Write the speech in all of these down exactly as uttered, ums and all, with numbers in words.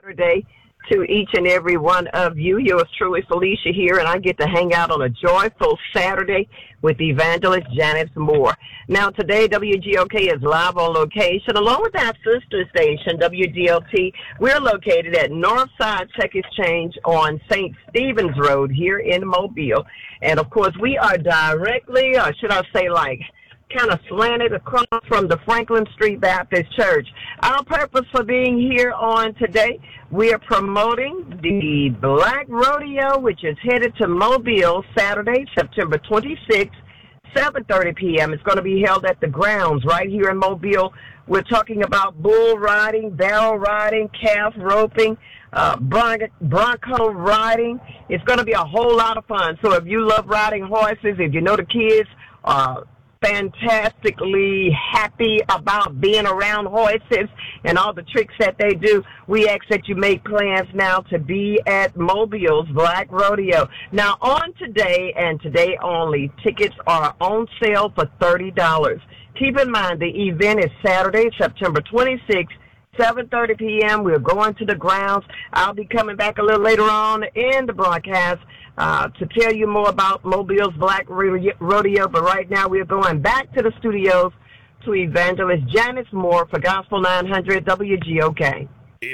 Saturday to each and every one of you. Yours truly, Felicia here, and I get to hang out on a joyful Saturday with Evangelist Janice Moore. Now, today, W G O K is live on location, along with our sister station, W D L T. We're located at Northside Tech Exchange on Saint Stephen's Road here in Mobile. And, of course, we are directly, or should I say, like, kind of slanted across from the Franklin Street Baptist Church. Our purpose for being here on today, we are promoting the Black Rodeo, which is headed to Mobile Saturday, September twenty-sixth, seven thirty p.m. It's going to be held at the grounds right here in Mobile. We're talking about bull riding, barrel riding, calf roping, uh, bron- bronco riding. It's going to be a whole lot of fun. So if you love riding horses, if you know the kids, uh, fantastically happy about being around horses and all the tricks that they do, we ask that you make plans now to be at Mobile's Black Rodeo. Now, on today and today only, tickets are on sale for thirty dollars. Keep in mind, the event is Saturday, September twenty-sixth, seven thirty p.m. We're going to the grounds. I'll be coming back a little later on in the broadcast uh, to tell you more about Mobile's Black Rodeo. But right now, we're going back to the studios to Evangelist Janice Moore for Gospel nine hundred W G O K.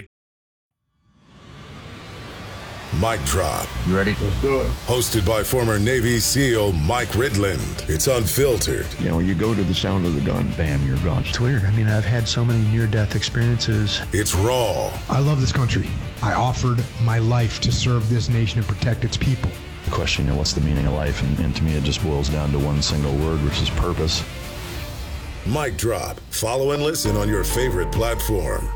Mic Drop. You ready? Let's do it. Hosted by former Navy SEAL Mike Ridland. It's unfiltered. You know, you go to the sound of the gun, bam, you're gone. It's weird. I mean, I've had so many near-death experiences. It's raw. I love this country. I offered my life to serve this nation and protect its people. The question, you know, what's the meaning of life? And, and to me, it just boils down to one single word, which is purpose. Mic Drop. Follow and listen on your favorite platform.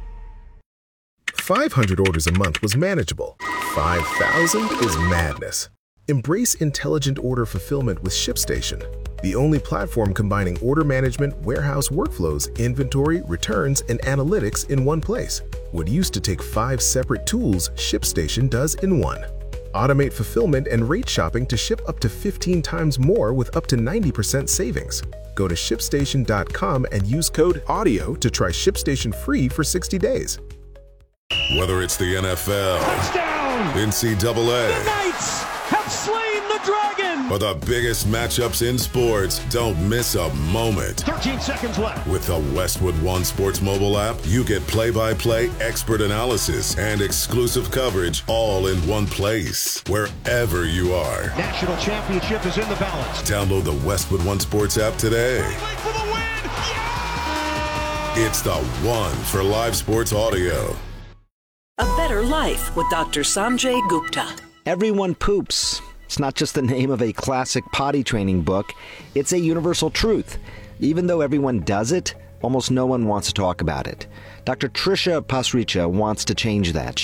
five hundred orders a month was manageable. five thousand is madness. Embrace intelligent order fulfillment with ShipStation, the only platform combining order management, warehouse workflows, inventory, returns, and analytics in one place. What used to take five separate tools, ShipStation does in one. Automate fulfillment and rate shopping to ship up to fifteen times more with up to ninety percent savings. Go to ship station dot com and use code AUDIO to try ShipStation free for sixty days. Whether it's the N F L, Touchdown! N C double A, The Knights have slain the dragon! or the biggest matchups in sports, don't miss a moment. thirteen seconds left. With the Westwood One Sports mobile app, you get play-by-play, expert analysis, and exclusive coverage all in one place, wherever you are. National championship is in the balance. Download the Westwood One Sports app today. For the win! Yeah! It's the one for live sports audio. A Better Life with Doctor Sanjay Gupta. Everyone poops. It's not just the name of a classic potty training book. It's a universal truth. Even though everyone does it, almost no one wants to talk about it. Doctor Trisha Pasricha wants to change that.